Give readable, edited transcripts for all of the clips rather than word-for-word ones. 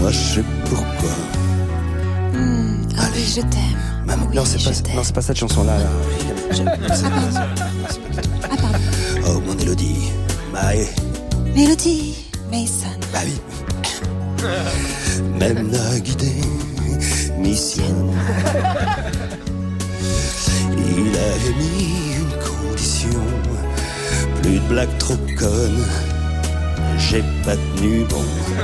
fâché, pourquoi? Ah oui, je t'aime. Maman, oui, non, c'est pas cette chanson-là. Pardon. Oh, mon Élodie. Mélodie Mason. Bah oui. Même la guidée, mission. Il avait mis une condition. Plus de blagues trop connes. J'ai pas tenu bon.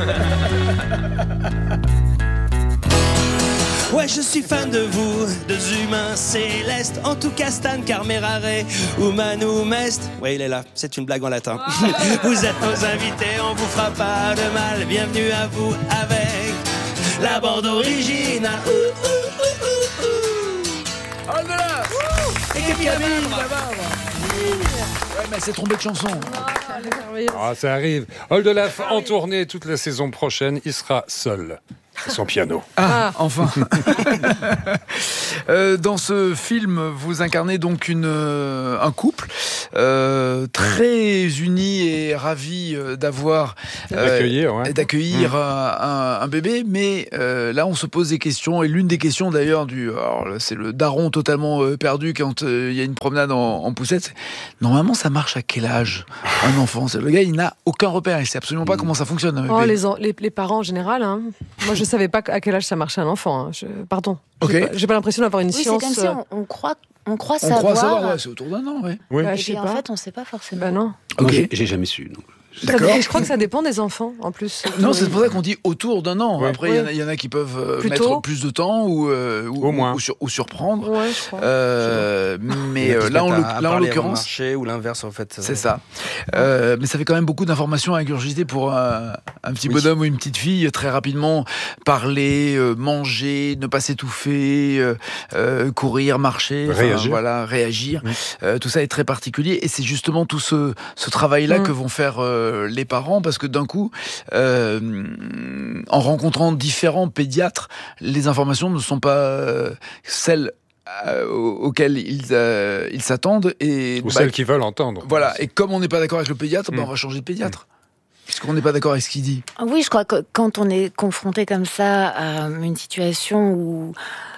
Ouais, je suis fan de vous, deux humains célestes. En tout cas, Stan, Carmerare, Humanum Est. Ouais, il est là, c'est une blague en latin. Vous êtes nos invités, on vous fera pas de mal. Bienvenue à vous avec la bande originale. Oh là. Et Camille, ouais, mais c'est trompé de chanson. Ah, ça arrive. Oldelaf en tournée toute la saison prochaine. Il sera seul. Son piano. Ah, enfin. Dans ce film, vous incarnez donc un couple très uni et ravi d'accueillir un bébé, mais là on se pose des questions, et l'une des questions d'ailleurs c'est le daron totalement perdu quand il y a une promenade en poussette. C'est, normalement ça marche à quel âge un enfant? Le gars il n'a aucun repère, il sait absolument pas comment ça fonctionne. Les parents en général, hein. Moi je savais pas à quel âge ça marchait un enfant. Pardon. Okay. J'ai pas l'impression d'avoir une science. C'est comme si on croit savoir. savoir. Ouais, c'est autour d'un an, ouais. Oui. Et puis en fait, on sait pas forcément. Non. Moi, j'ai jamais su. Donc. D'accord. Je crois que ça dépend des enfants, en plus. Non, c'est pour ça qu'on dit autour d'un an. Ouais. Après, il y en a qui peuvent Plus mettre tôt. plus de temps ou moins. ou surprendre. Ouais, je crois. Mais là, en l'occurrence, marché ou l'inverse, en fait. c'est ça. Mais ça fait quand même beaucoup d'informations à ingurgiter pour un petit bonhomme ou une petite fille. Très rapidement, parler, manger, ne pas s'étouffer, courir, marcher, réagir. Tout ça est très particulier, et c'est justement tout ce travail-là que vont faire les parents, parce que d'un coup, en rencontrant différents pédiatres, les informations ne sont pas celles auxquelles ils s'attendent, ou celles qu'ils veulent entendre. Voilà, et comme on n'est pas d'accord avec le pédiatre, on va changer de pédiatre. Puisqu'on n'est pas d'accord avec ce qu'il dit. Oui, je crois que quand on est confronté comme ça à une situation où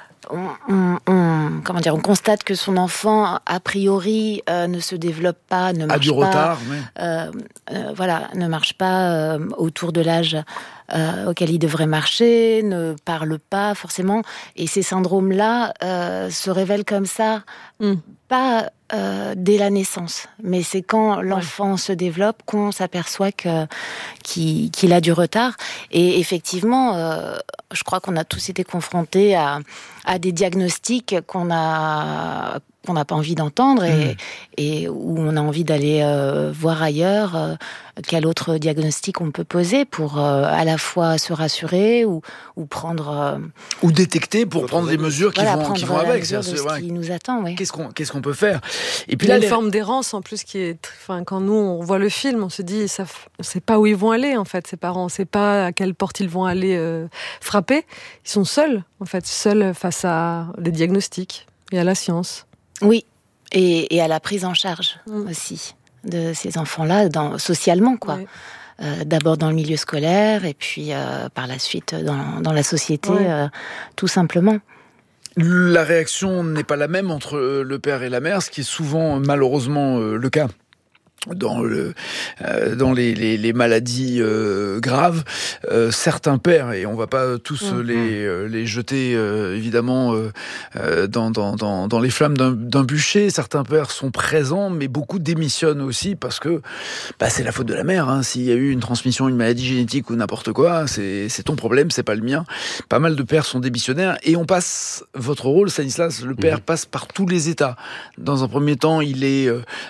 on constate que son enfant, a priori, ne se développe pas, ne marche pas. A du retard, ne marche pas autour de l'âge auquel il devrait marcher, ne parle pas forcément. Et ces syndromes-là se révèlent comme ça, pas dès la naissance, mais c'est quand l'enfant se développe qu'on s'aperçoit qu'il a du retard. Et effectivement, je crois qu'on a tous été confrontés à des diagnostics qu'on n'a pas envie d'entendre et où on a envie d'aller voir ailleurs quel autre diagnostic on peut poser pour à la fois se rassurer ou prendre... ou détecter pour prendre des mesures qui vont avec. C'est ce qui nous attend, oui. Qu'est-ce qu'on peut faire? Et puis il y a une forme d'errance en plus qui est... quand nous on voit le film, on se dit on sait pas où ils vont aller en fait, ces parents. On sait pas à quelle porte ils vont aller frapper. Ils sont seuls en fait, seuls face à des diagnostics et à la science. Oui, et à la prise en charge aussi de ces enfants-là, socialement, quoi. Oui. D'abord dans le milieu scolaire, et puis par la suite dans la société, tout simplement. La réaction n'est pas la même entre le père et la mère, ce qui est souvent, malheureusement, le cas dans les maladies graves. Certains pères, et on va pas tous les jeter évidemment dans les flammes d'un bûcher, certains pères sont présents, mais beaucoup démissionnent aussi parce que c'est la faute de la mère, hein. S'il y a eu une transmission, une maladie génétique ou n'importe quoi, c'est ton problème, c'est pas le mien. Pas mal de pères sont démissionnaires, et on passe, votre rôle, Stanislas, le père passe par tous les états. Dans un premier temps, il est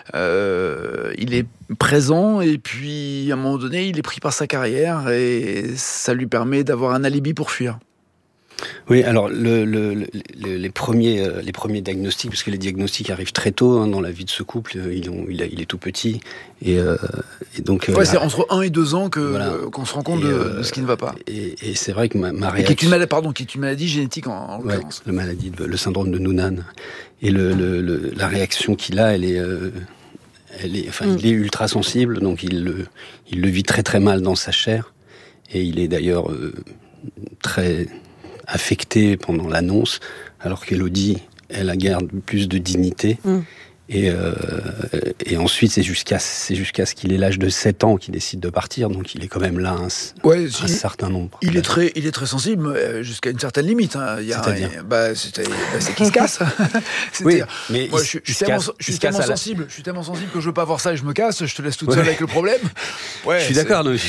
présent, et puis à un moment donné il est pris par sa carrière et ça lui permet d'avoir un alibi pour fuir. Oui, alors les premiers diagnostics, parce que les diagnostics arrivent très tôt dans la vie de ce couple, il est tout petit, et donc c'est entre 1 et 2 ans qu'on se rend compte de ce qui ne va pas. Et c'est vrai que ma réaction, qui est une maladie génétique en l'occurrence. Le syndrome de Noonan, et la réaction qu'il a, il est ultra sensible, donc il le vit très très mal dans sa chair, et il est d'ailleurs très affectée pendant l'annonce, alors qu'Élodie, elle a garde plus de dignité. Et ensuite, c'est jusqu'à ce qu'il ait l'âge de 7 ans qu'il décide de partir, donc il est quand même là un certain nombre. Il est très sensible jusqu'à une certaine limite. Hein. C'est-à-dire c'est qu'il se casse. Oui, mais moi, je suis tellement sensible que je veux pas voir ça et je me casse. Je te laisse toute seule avec le problème. Ouais, je suis d'accord, mais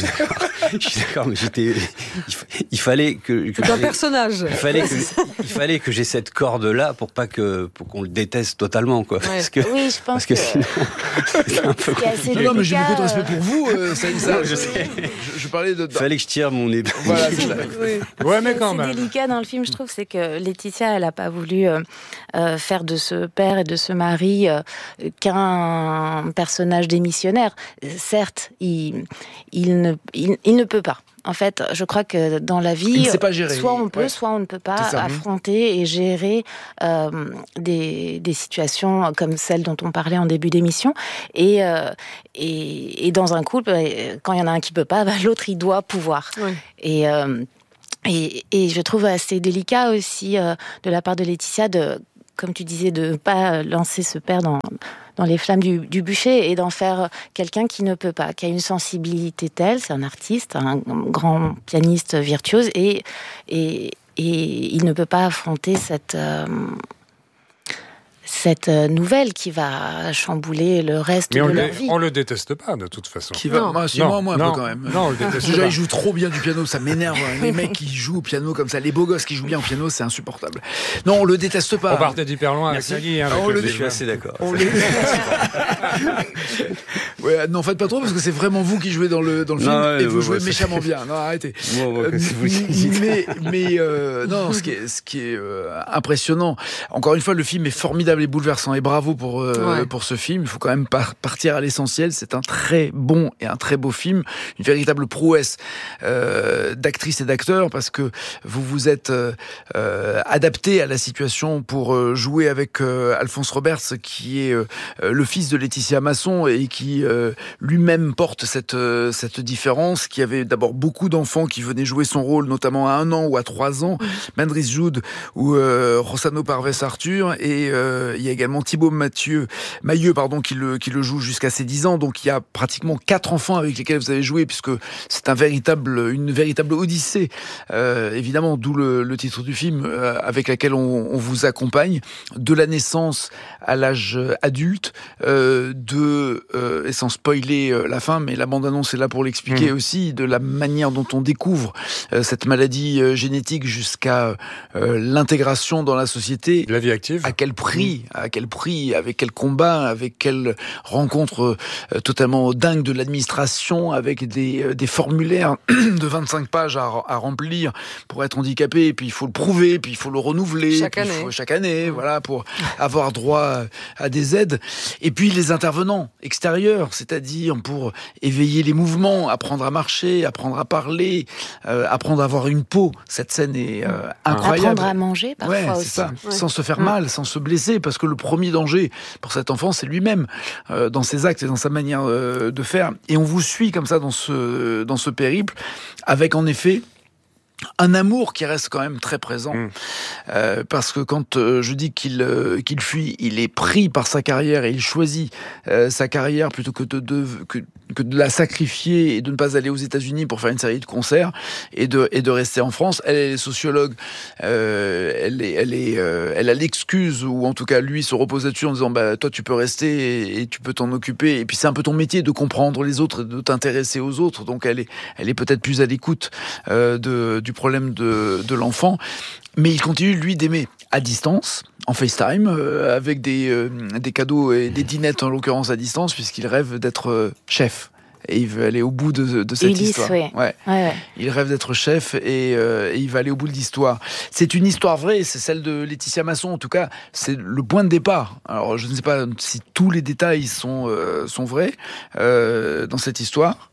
il fallait que c'est un personnage. Il fallait que j'ai cette corde-là pour qu'on le déteste totalement, quoi. Ouais. Oui, je pense que sinon, c'est un peu compliqué. Non, mais j'ai beaucoup de respect pour vous. Je parlais de. Il fallait que je tire mon épée. Voilà, Ouais, mais quand même. C'est délicat dans le film, je trouve, c'est que Laetitia, elle n'a pas voulu faire de ce père et de ce mari qu'un personnage démissionnaire. Certes, il ne peut pas. En fait, je crois que dans la vie, soit on peut, soit on ne peut pas affronter et gérer des situations comme celle dont on parlait en début d'émission. Et dans un couple, quand il y en a un qui peut pas, l'autre il doit pouvoir. Oui. Et je trouve assez délicat aussi de la part de Laetitia comme tu disais, de ne pas lancer ce père dans les flammes du bûcher et d'en faire quelqu'un qui ne peut pas, qui a une sensibilité telle, c'est un artiste, un grand pianiste virtuose, et il ne peut pas affronter cette nouvelle qui va chambouler le reste de leur vie. On le déteste pas, de toute façon. Moi, un peu quand même. Non, on le déteste déjà, pas. il joue trop bien du piano, ça m'énerve. Les mecs qui jouent au piano comme ça, les beaux gosses qui jouent bien au piano, c'est insupportable. Non, on le déteste pas. On partait d'hyper loin avec Nagui. Je suis assez d'accord. Ouais, non, faites pas trop, parce que c'est vraiment vous qui jouez dans le film, et vous jouez méchamment bien. Non, arrêtez. Non, ce qui est impressionnant, encore une fois, le film est formidable et bouleversant, et bravo pour ce film. Il faut quand même partir à l'essentiel. C'est un très bon et un très beau film, une véritable prouesse d'actrices et d'acteurs, parce que vous vous êtes adapté à la situation pour jouer avec Alphonse Roberts, qui est le fils de Laetitia Masson et qui lui-même porte cette différence, qui avait d'abord beaucoup d'enfants qui venaient jouer son rôle, notamment à 1 an ou à 3 ans, Mandrice Joud ou Rossano Parves Arthur, et il y a également Thibaut Mailleux, qui le joue jusqu'à ses 10 ans. Donc il y a pratiquement 4 enfants avec lesquels vous avez joué, puisque c'est une véritable odyssée, évidemment, d'où le titre du film, avec laquelle on vous accompagne, de la naissance à l'âge adulte, et sans spoiler la fin, mais la bande-annonce est là pour l'expliquer aussi, de la manière dont on découvre cette maladie génétique jusqu'à l'intégration dans la société. La vie active. À quel prix, avec quel combat, avec quelle rencontre totalement dingue de l'administration, avec des formulaires de 25 pages à remplir pour être handicapé, et puis il faut le prouver, puis il faut le renouveler chaque année, voilà, pour avoir droit à des aides. Et puis les intervenants extérieurs, c'est-à-dire pour éveiller les mouvements, apprendre à marcher, apprendre à parler, apprendre à avoir une peau. Cette scène est incroyable. Apprendre à manger parfois aussi. Ça. Ouais. Sans se faire mal, sans se blesser, parce que le premier danger pour cet enfant, c'est lui-même, dans ses actes et dans sa manière de faire. Et on vous suit comme ça dans ce périple, avec en effet un amour qui reste quand même très présent, parce que quand je dis qu'il fuit, il est pris par sa carrière et il choisit sa carrière plutôt que de la sacrifier et de ne pas aller aux États-Unis pour faire une série de concerts et de rester en France. Elle est sociologue, elle a l'excuse, ou en tout cas lui se repose là-dessus en disant toi tu peux rester et tu peux t'en occuper, et puis c'est un peu ton métier de comprendre les autres et de t'intéresser aux autres, donc elle est peut-être plus à l'écoute du problème de l'enfant, mais il continue lui d'aimer à distance, en FaceTime, avec des cadeaux et des dînettes en l'occurrence à distance, puisqu'il rêve d'être chef. Et il veut aller au bout de cette histoire. Ouais. Il rêve d'être chef et il va aller au bout de l'histoire. C'est une histoire vraie, c'est celle de Laetitia Masson. En tout cas, c'est le point de départ. Alors, je ne sais pas si tous les détails sont vrais dans cette histoire.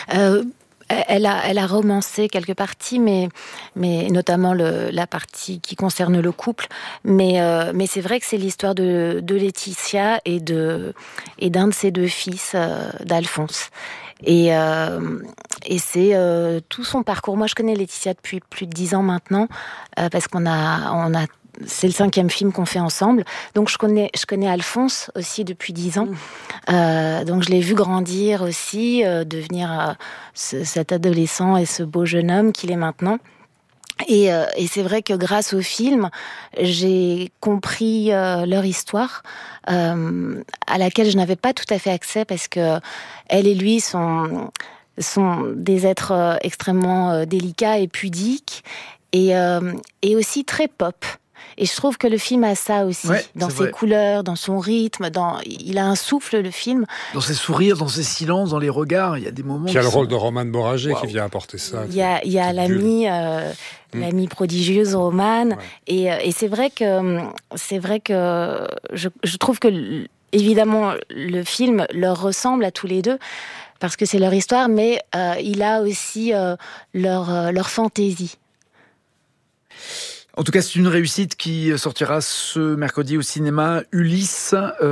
Elle a romancé quelques parties, mais notamment la partie qui concerne le couple. Mais c'est vrai que c'est l'histoire de Laetitia et d'un de ses 2 fils, d'Alphonse. Et c'est tout son parcours. Moi, je connais Laetitia depuis plus de 10 ans maintenant, parce qu'on a c'est le 5e film qu'on fait ensemble. Donc, je connais Alphonse aussi depuis 10 ans. Donc, je l'ai vu grandir aussi, devenir cet adolescent et ce beau jeune homme qu'il est maintenant. Et c'est vrai que grâce au film, j'ai compris leur histoire, à laquelle je n'avais pas tout à fait accès, parce que elle et lui sont des êtres extrêmement délicats et pudiques, et aussi très pop. Et je trouve que le film a ça aussi, dans ses couleurs, dans son rythme, il a un souffle, le film. Dans ses sourires, dans ses silences, dans les regards, il y a des moments... Il y a le rôle de Romane Boragé qui vient apporter ça. Il y a l'amie prodigieuse Romane, et c'est vrai que je trouve que, évidemment, le film leur ressemble à tous les deux, parce que c'est leur histoire, mais il a aussi leur fantaisie. En tout cas, c'est une réussite qui sortira ce mercredi au cinéma. Ulysse,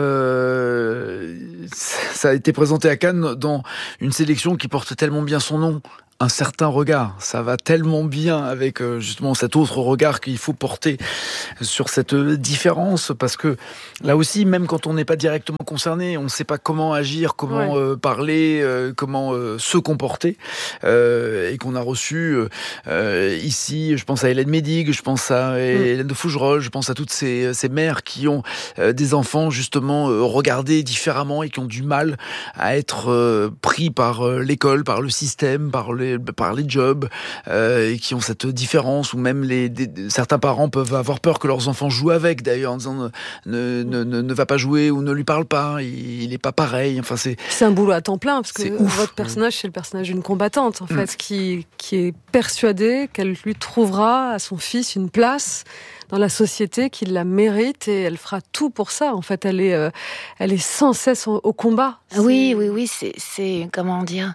ça a été présenté à Cannes dans une sélection qui porte tellement bien son nom. Un certain regard, ça va tellement bien avec justement cet autre regard qu'il faut porter sur cette différence, parce que là aussi, même quand on n'est pas directement concerné, on ne sait pas comment agir, comment parler, comment se comporter, et qu'on a reçu ici, je pense à Hélène Médig, je pense à Hélène de Fougerolles, je pense à toutes ces mères qui ont des enfants justement regardés différemment et qui ont du mal à être pris par l'école, par le système, par les jobs, et qui ont cette différence, ou même certains parents peuvent avoir peur que leurs enfants jouent avec, d'ailleurs, en disant ne va pas jouer ou ne lui parle pas, il n'est pas pareil. Enfin, c'est un boulot à temps plein, parce que votre personnage, c'est le personnage d'une combattante, en fait, qui est persuadée qu'elle lui trouvera à son fils une place dans la société, qu'il la mérite, et elle fera tout pour ça. En fait, elle est sans cesse au combat. Oui, c'est comment dire,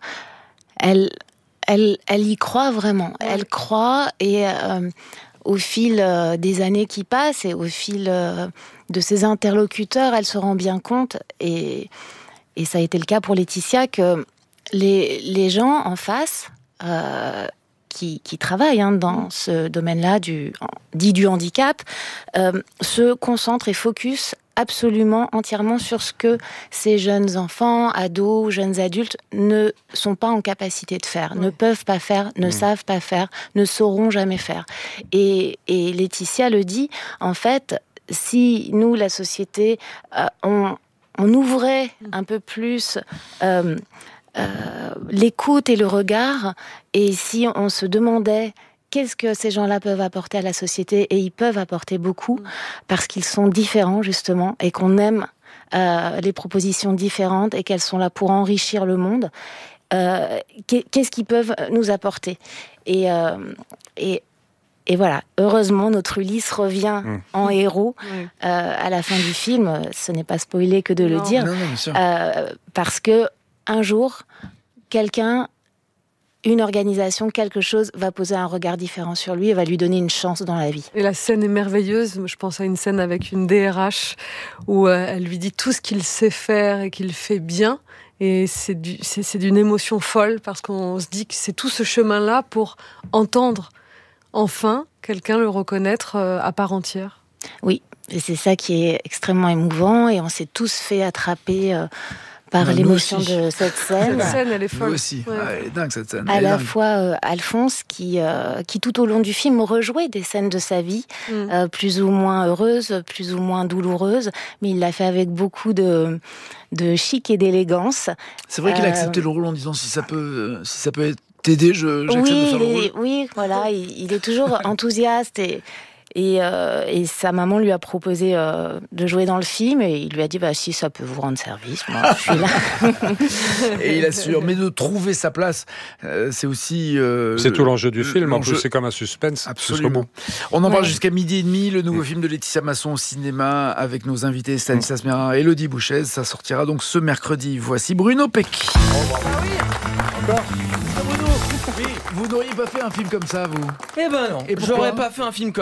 elle y croit vraiment. Ouais. Elle croit, et au fil des années qui passent et au fil de ses interlocuteurs, elle se rend bien compte, et ça a été le cas pour Laetitia, que les gens en face qui travaillent dans ce domaine-là dit du handicap se concentrent et focus absolument, entièrement sur ce que ces jeunes enfants, ados, jeunes adultes ne sont pas en capacité de faire, ne peuvent pas faire, ne savent pas faire, ne sauront jamais faire. Et Laetitia le dit, en fait, si nous, la société, on ouvrait un peu plus l'écoute et le regard, et si on se demandait qu'est-ce que ces gens-là peuvent apporter à la société, et ils peuvent apporter beaucoup, parce qu'ils sont différents, justement, et qu'on aime les propositions différentes, et qu'elles sont là pour enrichir le monde. Qu'est-ce qu'ils peuvent nous apporter ? Et voilà, heureusement, notre Ulysse revient en héros à la fin du film. Ce n'est pas spoilé que de le dire, parce que un jour, une organisation, quelque chose va poser un regard différent sur lui et va lui donner une chance dans la vie. Et la scène est merveilleuse. Je pense à une scène avec une DRH où elle lui dit tout ce qu'il sait faire et qu'il fait bien. Et c'est d'une émotion folle, parce qu'on se dit que c'est tout ce chemin-là pour entendre enfin quelqu'un le reconnaître à part entière. Oui, et c'est ça qui est extrêmement émouvant, et on s'est tous fait attraper par l'émotion de cette scène. Cette scène, elle est folle. Nous aussi. Ouais. Elle est dingue, cette scène. À la fois Alphonse, qui tout au long du film rejouait des scènes de sa vie, plus ou moins heureuses, plus ou moins douloureuses, mais il l'a fait avec beaucoup de chic et d'élégance. C'est vrai qu'il a accepté le rôle en disant si ça peut t'aider, j'accepte de faire le rôle. Oui, voilà, il est toujours enthousiaste, et sa maman lui a proposé de jouer dans le film, et il lui a dit si ça peut vous rendre service, moi je suis là. Et il assure, mais de trouver sa place, c'est aussi c'est tout l'enjeu du film. En plus, c'est comme un suspense. Absolument. On en parle jusqu'à 12h30. Le nouveau film de Laetitia Masson au cinéma, avec nos invités Stanislas Mérin et Élodie Bouchez. Ça sortira donc ce mercredi. Voici Bruno Peck. Encore. Bruno, vous n'auriez pas fait un film comme ça, vous ? Eh ben non, j'aurais pas fait un film comme ça, parce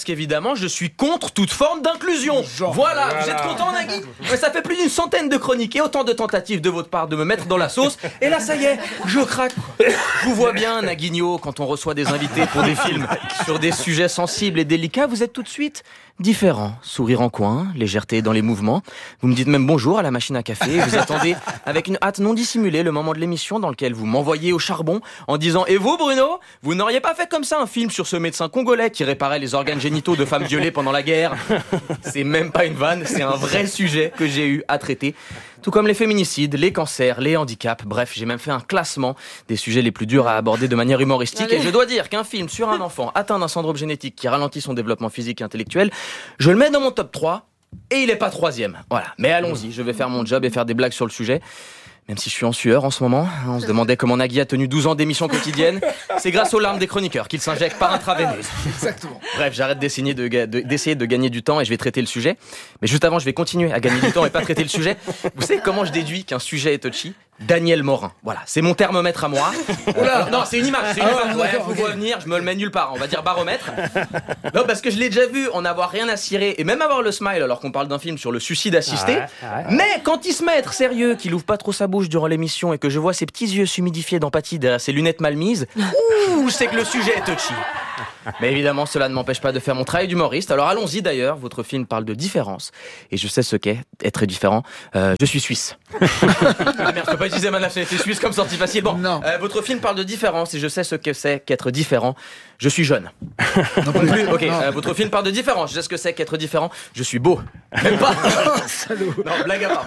parce qu'évidemment, je suis contre toute forme d'inclusion. Voilà, vous êtes content, Nagui ? Mais ça fait plus d'une centaine de chroniques et autant de tentatives de votre part de me mettre dans la sauce. Et là, ça y est, je craque. Je vous vois bien, Naguinho, quand on reçoit des invités pour des films sur des sujets sensibles et délicats, vous êtes tout de suite différent. Sourire en coin, légèreté dans les mouvements. Vous me dites même bonjour à la machine à café. Vous attendez avec une hâte non dissimulée le moment de l'émission dans lequel vous m'envoyez au charbon en disant « Et vous, Bruno, vous n'auriez pas fait comme ça un film sur ce médecin congolais qui réparait les organes génitaux de femmes violées pendant la guerre ?» C'est même pas une vanne, c'est un vrai sujet que j'ai eu à traiter. Tout comme les féminicides, les cancers, les handicaps. Bref, j'ai même fait un classement des sujets les plus durs à aborder de manière humoristique. Et je dois dire qu'un film sur un enfant atteint d'un syndrome génétique qui ralentit son développement physique et intellectuel, je le mets dans mon top 3 et il est pas 3e. Voilà. Mais allons-y, je vais faire mon job et faire des blagues sur le sujet. Même si je suis en sueur en ce moment, on se demandait comment Nagui a tenu 12 ans d'émission quotidienne. C'est grâce aux larmes des chroniqueurs qu'il s'injecte par intraveineuse. Exactement. Bref, j'arrête d'essayer de gagner du temps et je vais traiter le sujet. Mais juste avant, je vais continuer à gagner du temps et pas traiter le sujet. Vous savez comment je déduis qu'un sujet est touchy ? Daniel Morin. Voilà, c'est mon thermomètre à moi. Non, c'est une image. Ouais, faut pas venir, je me le mets nulle part. On va dire baromètre. Non, parce que je l'ai déjà vu en avoir rien à cirer et même avoir le smile alors qu'on parle d'un film sur le suicide assisté. Mais quand il se met à être sérieux, qu'il ouvre pas trop sa bouche durant l'émission et que je vois ses petits yeux s'humidifier d'empathie derrière ses lunettes mal mises, ouh, c'est que le sujet est touchy. Mais évidemment, cela ne m'empêche pas de faire mon travail d'humoriste. Alors allons-y d'ailleurs, votre film parle de différence. Et je sais ce qu'est être différent. Je suis suisse. Ah merde, je peux pas utiliser ma nationalité suisse comme sortie facile. Bon, votre film parle de différence et je sais ce que c'est qu'être différent. Je suis jeune. Non plus. Ok, votre film parle de différence. Je sais ce que c'est qu'être différent. Je suis beau. Même pas. Non, blague à part.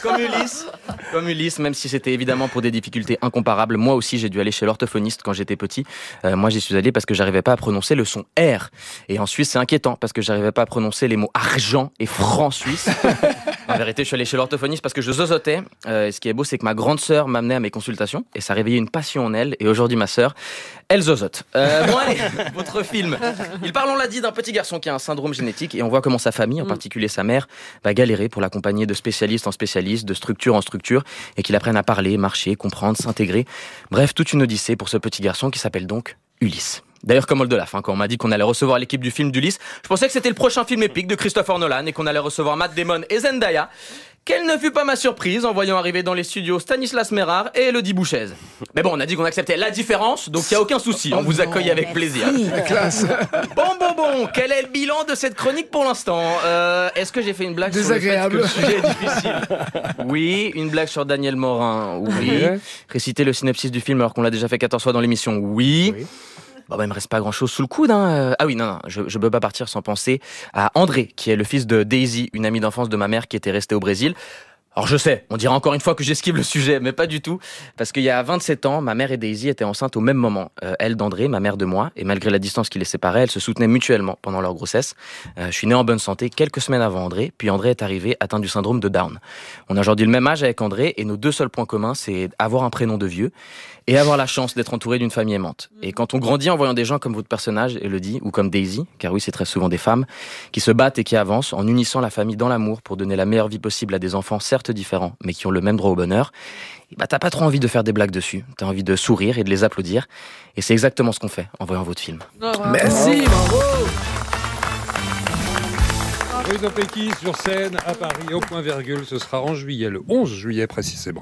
Comme Ulysse, même si c'était évidemment pour des difficultés incomparables. Moi aussi, j'ai dû aller chez l'orthophoniste quand j'étais petit. Moi, j'y suis allé parce que j'arrivais pas à prononcer le son R. Et en Suisse, c'est inquiétant parce que j'arrivais pas à prononcer les mots argent et franc suisse. En vérité, je suis allé chez l'orthophoniste parce que je zozotais. Et ce qui est beau, c'est que ma grande sœur m'amenait à mes consultations et ça réveillait une passion en elle. Et aujourd'hui, ma sœur, elle zozote. Bon, allez, votre film. Il parle, on l'a dit, d'un petit garçon qui a un syndrome génétique et on voit comment sa famille, en particulier sa mère, va galérer pour l'accompagner de spécialiste en spécialiste, de structure en structure et qu'il apprenne à parler, marcher, comprendre, s'intégrer. Bref, toute une odyssée pour ce petit garçon qui s'appelle donc Ulysse. D'ailleurs, comme Oldelaf, quand on m'a dit qu'on allait recevoir l'équipe du film d'Ulysse, je pensais que c'était le prochain film épique de Christopher Nolan et qu'on allait recevoir Matt Damon et Zendaya. Quelle ne fut pas ma surprise en voyant arriver dans les studios Stanislas Mérard et Elodie Bouchez. Mais bon, on a dit qu'on acceptait la différence, donc il n'y a aucun souci, on vous accueille avec plaisir. La classe. Bon, quel est le bilan de cette chronique pour l'instant ? Est-ce que j'ai fait une blague désagréable sur le fait que le sujet est difficile ? Oui, une blague sur Daniel Morin, oui. Réciter le synopsis du film alors qu'on l'a déjà fait 14 fois dans l'émission, oui. Bon, il me reste pas grand chose sous le coude, hein. Ah oui, non, je peux pas partir sans penser à André, qui est le fils de Daisy, une amie d'enfance de ma mère qui était restée au Brésil. Alors je sais, on dira encore une fois que j'esquive le sujet, mais pas du tout. Parce qu'il y a 27 ans, ma mère et Daisy étaient enceintes au même moment. Elle d'André, ma mère de moi, et malgré la distance qui les séparait, elles se soutenaient mutuellement pendant leur grossesse. Je suis né en bonne santé quelques semaines avant André, puis André est arrivé atteint du syndrome de Down. On a aujourd'hui le même âge avec André, et nos deux seuls points communs, c'est avoir un prénom de vieux et avoir la chance d'être entouré d'une famille aimante. Et quand on grandit en voyant des gens comme votre personnage, Elodie, ou comme Daisy, car oui, c'est très souvent des femmes, qui se battent et qui avancent en unissant la famille dans l'amour pour donner la meilleure vie possible à des enfants certes différents, mais qui ont le même droit au bonheur, et t'as pas trop envie de faire des blagues dessus. T'as envie de sourire et de les applaudir. Et c'est exactement ce qu'on fait en voyant votre film. Merci, bravo. Bruno Pecky sur scène à Paris, au point virgule. Ce sera en juillet, le 11 juillet précisément.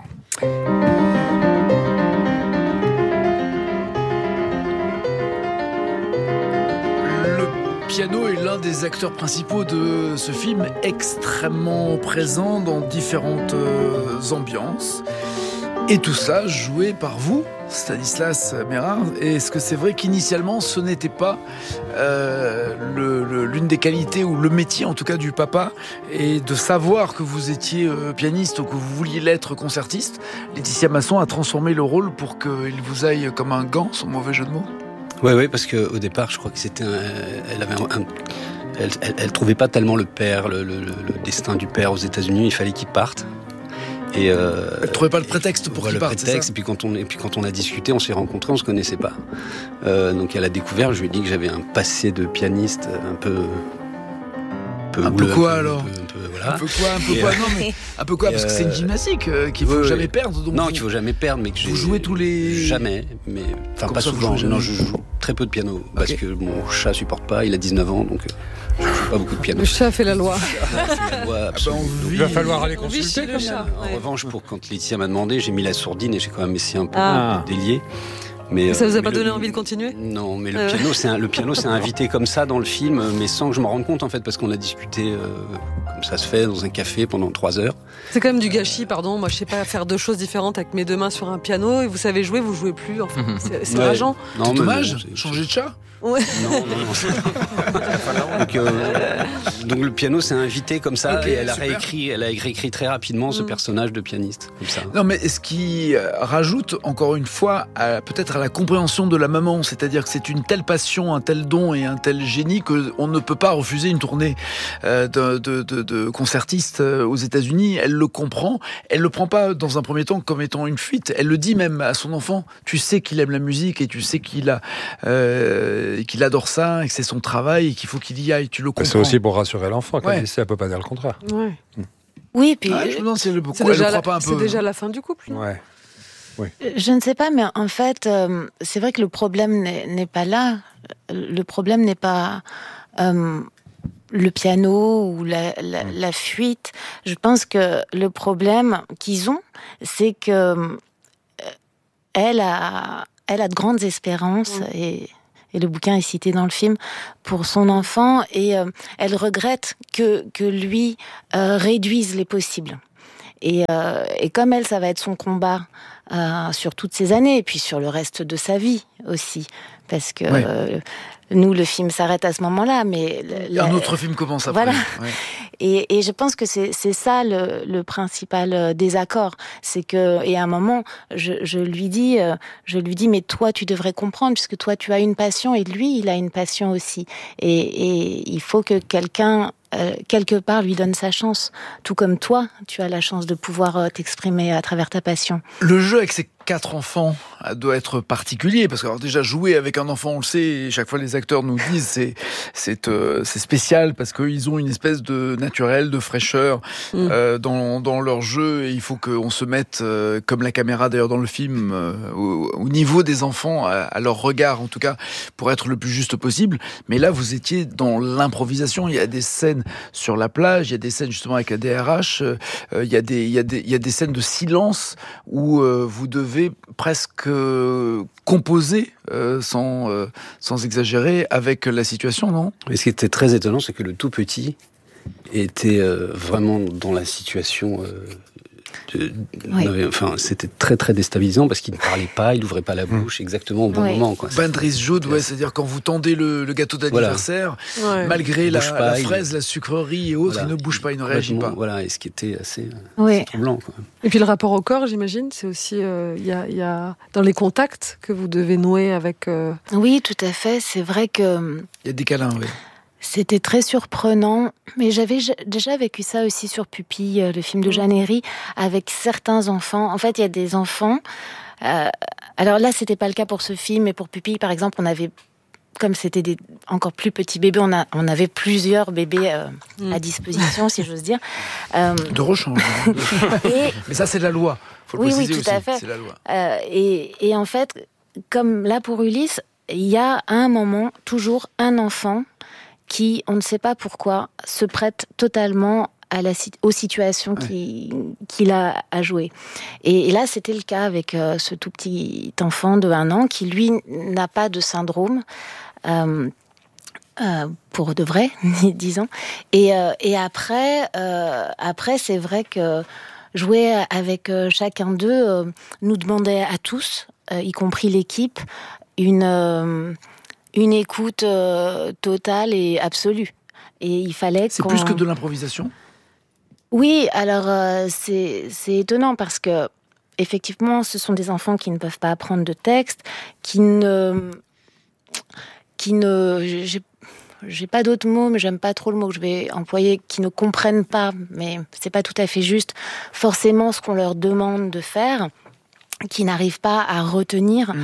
Le piano est l'un des acteurs principaux de ce film, extrêmement présent dans différentes ambiances. Et tout ça joué par vous, Stanislas Mérard. Et est-ce que c'est vrai qu'initialement, ce n'était pas l'une des qualités, ou le métier en tout cas du papa, et de savoir que vous étiez pianiste ou que vous vouliez l'être concertiste, Laetitia Masson a transformé le rôle pour qu'il vous aille comme un gant, son mauvais jeu de mots? Oui, parce qu'au départ, je crois que c'était elle trouvait pas tellement le père, le destin du père aux États-Unis. Il fallait qu'il parte. Et elle trouvait pas le prétexte pour qu'il parte, c'est ça ? Et puis quand on a discuté, on s'est rencontrés, on se connaissait pas. Donc elle a découvert, je lui ai dit que j'avais un passé de pianiste un peu quoi alors ? Voilà. Un peu quoi Non, mais un peu quoi, parce que c'est une gymnastique qu'il faut jamais perdre. Donc non, qu'il faut jamais perdre, mais que vous jouez tous les... Jamais, mais enfin pas souvent. Non, je joue très peu de piano, parce que mon chat supporte pas, il a 19 ans, donc je joue pas beaucoup de piano. Le chat fait la loi. Il va falloir aller consulter le chat. En revanche, quand Laetitia m'a demandé, j'ai mis la sourdine et j'ai quand même essayé un peu de délier. Mais, ça vous a pas donné envie de continuer ? Non, mais le piano, c'est invité comme ça dans le film, mais sans que je m'en rende compte en fait, parce qu'on a discuté comme ça se fait dans un café pendant 3 heures. C'est quand même du gâchis, pardon. Moi, je sais pas faire 2 choses différentes avec mes 2 mains sur un piano et vous savez jouer, vous jouez plus. Enfin, c'est rageant. C'est dommage. Changer de chat. Ouais. Non. Donc le piano s'est invité comme ça, et elle a réécrit très rapidement ce personnage de pianiste comme ça. Non, mais ce qui rajoute encore une fois peut-être à la compréhension de la maman, c'est-à-dire que c'est une telle passion, un tel don et un tel génie qu'on ne peut pas refuser une tournée de concertiste aux États-Unis. Elle le comprend, elle le prend pas dans un premier temps comme étant une fuite. Elle le dit même à son enfant. Tu sais qu'il aime la musique et tu sais qu'il adore ça et que c'est son travail et qu'il faut qu'il y aille. Tu le comprends. C'est aussi pour rassurer l'enfant. Comme elle peut pas dire le contraire. Ouais. Oui, puis je me demande si elle croit pas un peu. C'est déjà la fin du couple. Ouais. Oui. Je ne sais pas, mais en fait, c'est vrai que le problème n'est pas là. Le problème n'est pas le piano ou la fuite. Je pense que le problème qu'ils ont, c'est que elle a de grandes espérances et le bouquin est cité dans le film, pour son enfant, et elle regrette que lui réduise les possibles. Et comme elle, ça va être son combat sur toutes ces années, et puis sur le reste de sa vie aussi, parce que nous, le film s'arrête à ce moment-là, mais un autre film commence après. Voilà. Ouais. Et je pense que c'est ça le principal désaccord, c'est que, et à un moment, je lui dis, mais toi, tu devrais comprendre, puisque toi, tu as une passion, et lui, il a une passion aussi, et il faut que quelqu'un quelque part lui donne sa chance, tout comme toi, tu as la chance de pouvoir t'exprimer à travers ta passion. Le jeu avec ces 4 enfants doit être particulier, parce que alors déjà jouer avec un enfant, on le sait, et chaque fois les acteurs nous disent c'est spécial parce qu'ils ont une espèce de naturel, de fraîcheur dans leur jeu, et il faut qu'on se mette comme la caméra d'ailleurs dans le film au niveau des enfants, à leur regard en tout cas, pour être le plus juste possible. Mais là vous étiez dans l'improvisation, il y a des scènes sur la plage, il y a des scènes justement avec la DRH, il y a des scènes de silence où vous devez presque composer sans exagérer avec la situation, non ? Mais ce qui était très étonnant, c'est que le tout petit était vraiment dans la situation. C'était très très déstabilisant parce qu'il ne parlait pas, il n'ouvrait pas la bouche exactement au bon moment. Bandris Joud, c'est-à-dire quand vous tendez le gâteau d'anniversaire, malgré la fraise, la sucrerie et autres, il ne bouge pas, il ne réagit pas. Voilà, et ce qui était assez troublant. Et puis le rapport au corps, j'imagine, c'est aussi il y a dans les contacts que vous devez nouer avec. Oui, tout à fait. C'est vrai que il y a des câlins, oui. C'était très surprenant, mais j'avais déjà vécu ça aussi sur Pupille, le film de Jeanne Herry, avec certains enfants. En fait, il y a des enfants. Alors là, c'était pas le cas pour ce film, mais pour Pupille, par exemple, on avait, comme c'était des encore plus petits bébés, on avait plusieurs bébés à disposition, si j'ose dire. De rechange. Mais ça, c'est la loi. Faut le préciser tout à fait. C'est la loi. Et en fait, comme là pour Ulysse, il y a à un moment toujours un enfant qui, on ne sait pas pourquoi, se prête totalement aux situations qu'il a à jouer. Et là, c'était le cas avec ce tout petit enfant de 1 an qui, lui, n'a pas de syndrome, pour de vrai, disons. Et après, c'est vrai que jouer avec chacun d'eux nous demandait à tous, y compris l'équipe, une écoute totale et absolue. Et il fallait C'est plus que de l'improvisation ? Oui, alors c'est étonnant parce que effectivement, ce sont des enfants qui ne peuvent pas apprendre de texte, j'ai pas d'autres mots, mais j'aime pas trop le mot que je vais employer, qui ne comprennent pas, mais c'est pas tout à fait juste, forcément ce qu'on leur demande de faire, qui n'arrivent pas à retenir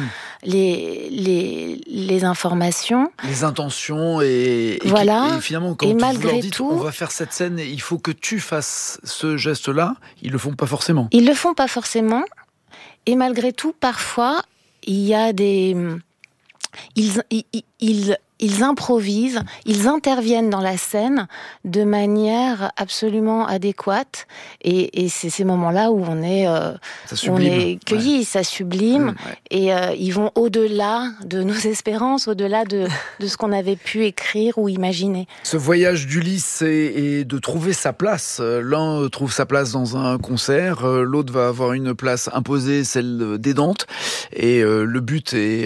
les informations. Les intentions et finalement, quand vous leur dites on va faire cette scène et il faut que tu fasses ce geste-là, ils le font pas forcément. Ils le font pas forcément. Et malgré tout, parfois, il y a des ils improvisent, ils interviennent dans la scène de manière absolument adéquate. Et c'est ces moments-là où on est cueillis, ça sublime. Et ils vont au-delà de nos espérances, au-delà de ce qu'on avait pu écrire ou imaginer. Ce voyage d'Ulysse et de trouver sa place. L'un trouve sa place dans un concert, l'autre va avoir une place imposée, celle d'Édante. Et le but et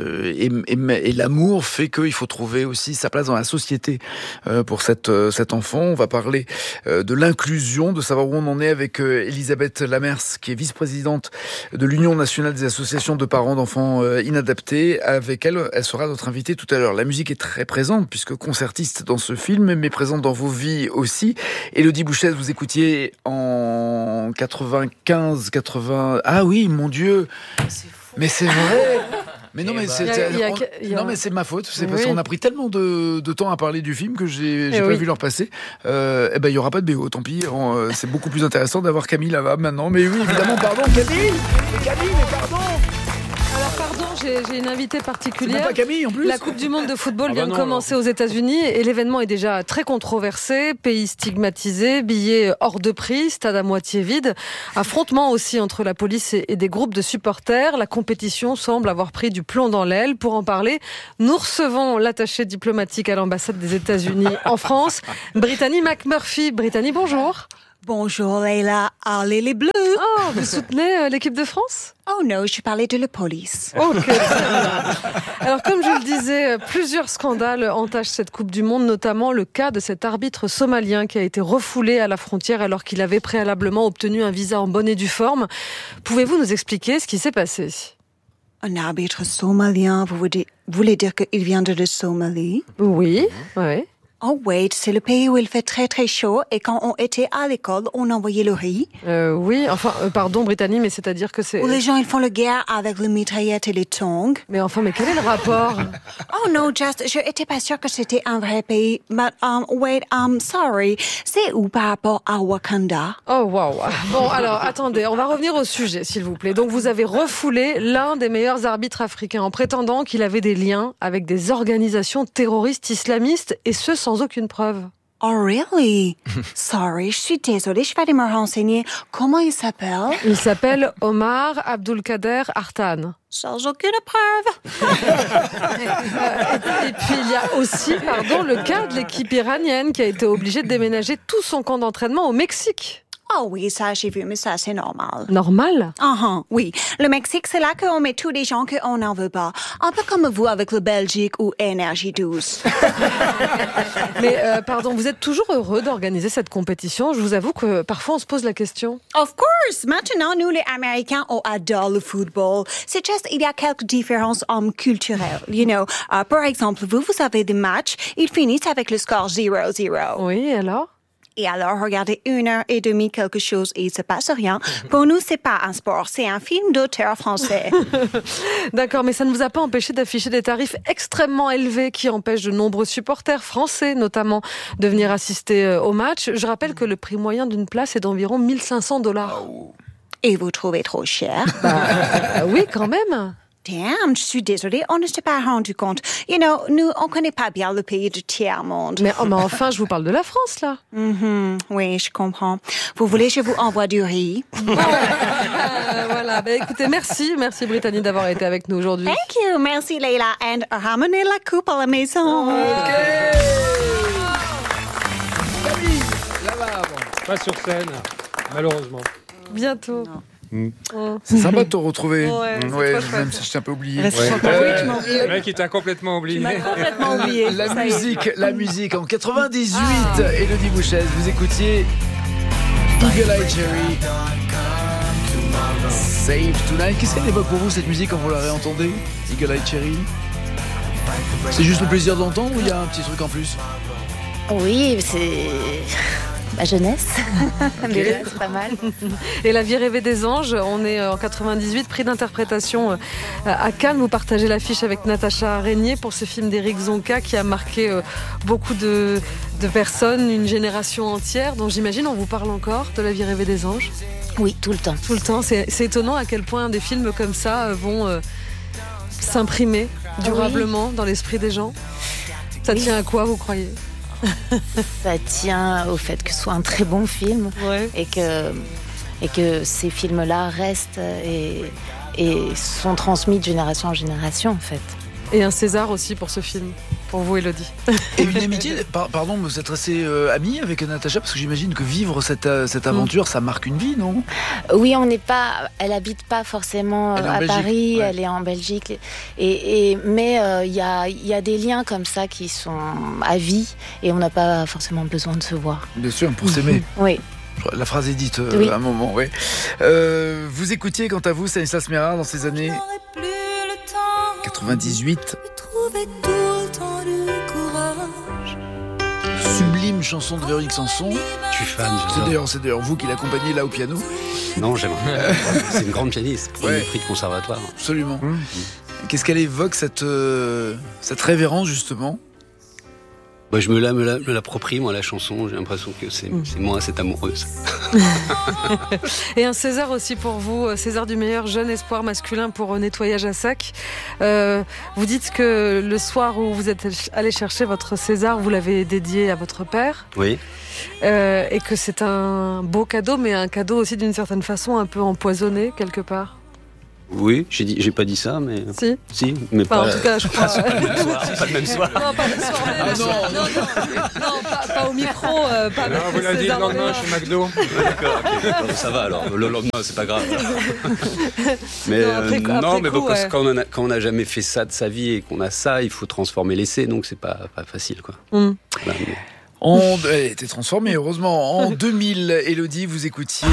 l'amour fait qu'il faut trouver aussi sa place dans la société pour cet enfant. On va parler de l'inclusion, de savoir où on en est avec Elisabeth Lamers, qui est vice-présidente de l'Union nationale des associations de parents d'enfants inadaptés. Avec elle sera notre invitée tout à l'heure. La musique est très présente, puisque concertiste dans ce film, mais présente dans vos vies aussi. Élodie Bouchez, vous écoutiez en 95, 80... Ah oui, mon Dieu, mais c'est vrai. Mais non, mais c'est ma faute. C'est parce qu'on a pris tellement de temps à parler du film que j'ai pas vu leur passer. Il y aura pas de BO, tant pis. C'est beaucoup plus intéressant d'avoir Camille là-bas maintenant. Mais oui, évidemment, pardon, Camille, mais pardon. Alors pardon, j'ai une invitée particulière. C'est pas Camille en plus. La Coupe du Monde de football vient de commencer aux États-Unis et l'événement est déjà très controversé. Pays stigmatisé, billets hors de prix, stade à moitié vide. Affrontement aussi entre la police et des groupes de supporters. La compétition semble avoir pris du plomb dans l'aile. Pour en parler, nous recevons l'attachée diplomatique à l'ambassade des États-Unis en France, Brittany McMurphy. Brittany, bonjour. Bonjour Leila, allez les Bleus. Oh, vous soutenez l'équipe de France ? Oh non, je parlais de la police. Ok. Alors comme je le disais, plusieurs scandales entachent cette Coupe du Monde, notamment le cas de cet arbitre somalien qui a été refoulé à la frontière alors qu'il avait préalablement obtenu un visa en bonne et due forme. Pouvez-vous nous expliquer ce qui s'est passé ? Un arbitre somalien, vous voulez dire qu'il vient de la Somalie ? Oui, oui. Oh wait, c'est le pays où il fait très très chaud et quand on était à l'école, on envoyait le riz. Oui, enfin, pardon Brittany, mais c'est-à-dire que c'est... Où les gens ils font la guerre avec les mitraillettes et les tongs. Mais quel est le rapport ? Oh non, je étais pas sûre que c'était un vrai pays. But sorry, c'est où par rapport à Wakanda ? Oh wow. Bon alors, attendez, on va revenir au sujet s'il vous plaît. Donc vous avez refoulé l'un des meilleurs arbitres africains en prétendant qu'il avait des liens avec des organisations terroristes islamistes et ce sans aucune preuve. Oh really? Sorry, je suis désolée, je vais aller me renseigner. Comment il s'appelle? Il s'appelle Omar Abdulkader Artan. Sans aucune preuve. Et puis il y a aussi, le cas de l'équipe iranienne qui a été obligée de déménager tout son camp d'entraînement au Mexique. Oh oui, ça j'ai vu, mais ça c'est normal. Normal? Oui. Le Mexique, c'est là qu'on met tous les gens qu'on n'en veut pas. Un peu comme vous avec le Belgique ou Énergie 12. Mais vous êtes toujours heureux d'organiser cette compétition? Je vous avoue que parfois on se pose la question. Of course! Maintenant, nous les Américains, on adore le football. C'est juste, il y a quelques différences culturelles. You know, par exemple, vous avez des matchs, ils finissent avec le score 0-0. Oui, et alors? Et alors, regardez 1h30 quelque chose et il se passe rien. Pour nous, c'est pas un sport, c'est un film d'auteur français. D'accord, mais ça ne vous a pas empêché d'afficher des tarifs extrêmement élevés qui empêchent de nombreux supporters français, notamment, de venir assister au match. Je rappelle que le prix moyen d'une place est d'environ $1 500. Et vous trouvez trop cher? Oui, quand même. Damn, je suis désolée, on ne s'est pas rendu compte. You know, nous, on connaît pas bien le pays du tiers-monde. Mais enfin, je vous parle de la France, là. Oui, je comprends. Vous voulez que je vous envoie du riz? Voilà, écoutez, merci Brittany d'avoir été avec nous aujourd'hui. Thank you, merci Leila, and ramenez la coupe à la maison. Ok. Camille, là-bas. Pas sur scène, malheureusement. Bientôt. C'est sympa de te retrouver. Ouais, même si je t'ai un peu oublié. Le mec, il t'a complètement oublié. La musique en 98. Élodie Bouchez, vous écoutiez Eagle Eye Cherry. Save Tonight. Qu'est-ce qu'elle évoque pour vous cette musique quand vous la réentendez? Eagle Eye Cherry. C'est juste le plaisir de l'entendre ou il y a un petit truc en plus? Oui, c'est ma jeunesse. Okay. C'est pas mal. Et La vie rêvée des anges, on est en 98, prix d'interprétation à Cannes. Vous partagez l'affiche avec Natacha Régnier pour ce film d'Éric Zonka qui a marqué beaucoup de personnes, une génération entière, dont j'imagine on vous parle encore de La vie rêvée des anges. Oui, tout le temps. Tout le temps. C'est étonnant à quel point des films comme ça vont s'imprimer durablement dans l'esprit des gens. Ça tient à quoi, vous croyez ? Ça tient au fait que ce soit un très bon film et que ces films-là restent et sont transmis de génération en génération, en fait. Et un César aussi pour ce film, pour vous, Élodie. Et une amitié, pardon, vous êtes restée amie avec Natacha, parce que j'imagine que vivre cette aventure, ça marque une vie, non ? Oui, on n'est pas. Elle habite pas forcément à Belgique, Paris, ouais. elle est en Belgique. Mais il y a des liens comme ça qui sont à vie et on n'a pas forcément besoin de se voir. Bien sûr, pour s'aimer. Oui. La phrase est dite Oui. à un moment, oui. Vous écoutiez, quant à vous, Stanislas Mérard dans ces années 98. Sublime chanson de Véronique Sanson. Je suis fan. C'est d'ailleurs vous qui l'accompagnez là au piano. Non, j'aimerais. C'est une grande pianiste. Premier Ouais. prix de conservatoire. Absolument. Qu'est-ce qu'elle évoque, cette révérence, justement ? Bah, je me l'approprie, moi, la chanson. J'ai l'impression que c'est moi, cette amoureuse. Et un César aussi pour vous, César du meilleur jeune espoir masculin pour nettoyage à sac. Vous dites que le soir où vous êtes allé chercher votre César, vous l'avez dédié à votre père. Oui. Et que c'est un beau cadeau, mais un cadeau aussi d'une certaine façon un peu empoisonné quelque part. Oui, j'ai pas dit ça, mais. Si, mais enfin, pas. En tout cas, je crois. Pas le même soir. Non, pas le soir même. Non, pas au micro. Pas Non, vous l'avez dit le lendemain chez McDo. D'accord, ok. Ça va alors. Le lendemain, c'est pas grave. Mais parce que quand on n'a jamais fait ça de sa vie et qu'on a ça, il faut transformer l'essai, donc c'est pas facile, quoi. Voilà, Elle était transformée, heureusement. En 2000, Élodie, vous écoutiez